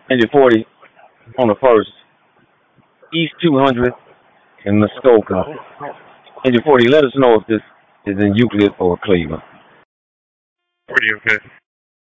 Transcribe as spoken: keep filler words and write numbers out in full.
Engine forty on the first. East two hundred in Muskoka. Engine forty, let us know if this is in Euclid or Cleveland. forty, okay.